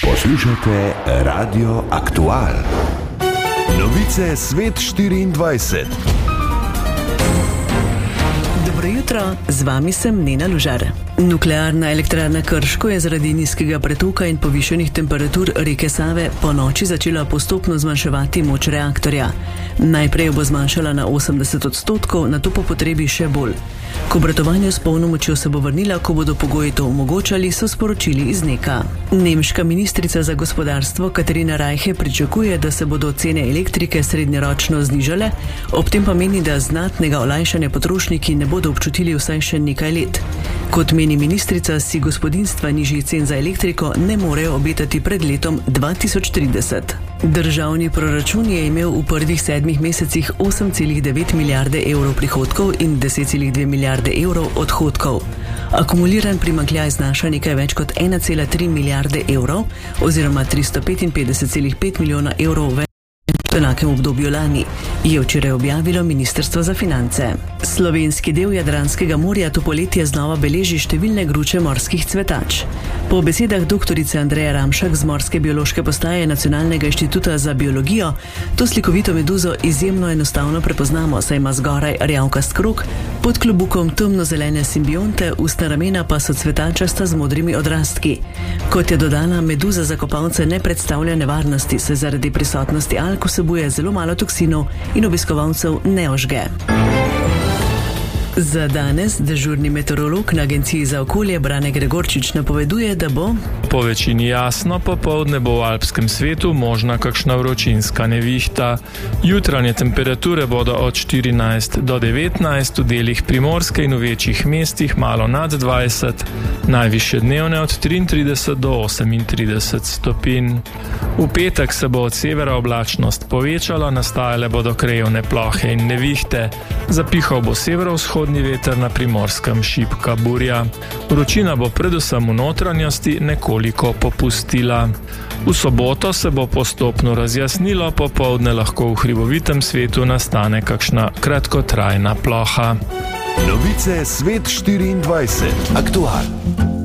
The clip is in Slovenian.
Poslušate Radio Aktual. Novice Svet 24. Dobro jutro, z vami sem Nena Lužar. Nuklearna elektrarna Krško je zaradi nizkega pretoka in povišenih temperatur reke Save po noči začela postopno zmanjševati moč reaktorja. Najprej jo bo zmanjšala na 80%, nato po potrebi še bolj. K obratovanju s polno močjo se bo vrnila, ko bodo pogoji to omogočali, so sporočili iz NEK-a. Nemška ministrica za gospodarstvo Katarina Reiche pričakuje, da se bodo cene elektrike srednjeročno znižale, ob tem pa meni, da znatnega olajšanja potrošniki ne bodo občutili vsaj še nekaj let. Kot meni ministrica, si gospodinjstva nižjih cen za elektriko ne morejo obetati pred letom 2030. Državni proračun je imel v prvih 7 mesecih 8,9 milijarde evrov prihodkov in 10,2 milijarde evrov odhodkov. Akumuliran primanjkljaj znaša nekaj več kot 1,3 milijarde evrov oziroma 355,5 milijona evrov več v enakem obdobju lani, je včeraj objavilo Ministrstvo za finance. Slovenski del Jadranskega morja to poletje znova beleži številne gruče morskih cvetač. Po besedah doktorice Andreje Ramšak z Morske biološke postaje Nacionalnega inštituta za biologijo, to slikovito meduzo izjemno enostavno prepoznamo, saj ima zgoraj rjavkast krog, pod klobukom temnozelene simbionte, ustna ramena pa so cvetačasta z modrimi odrastki. Kot je dodala, meduza za kopalce ne predstavlja nevarnosti, saj zaradi prisotnosti alg vsebuje zelo malo toksinov in obiskovalcev ne ožge. Za danes dežurni meteorolog na Agenciji za okolje Brane Gregorčič napoveduje, da bo po večini jasno, popoldne bo v alpskem svetu možna kakšna vročinska nevihta. Jutranje temperature bodo od 14 do 19, v delih Primorske in v večjih mestih malo nad 20, najvišje dnevne od 33 do 38 stopinj. V petek se bo od severa oblačnost povečala, nastajale bodo krajevne plohe in nevihte. Zapihal bo severovzhodni veter, na Primorskem šibka burja. Vročina bo predvsem v notranjosti nekoliko popustila. V soboto se bo postopno razjasnilo, popoldne lahko v hribovitem svetu nastane kakšna kratkotrajna ploha. Novice Svet 24. Aktual.